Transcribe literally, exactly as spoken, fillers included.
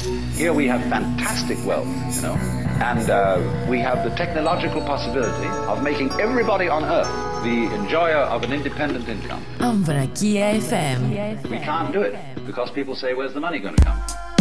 Here we have fantastic wealth, you know, and uh, we have the technological possibility of making everybody on earth the enjoyer of an independent income. Ambrakia εφ εμ. We can't do it because people say, where's the money going to come?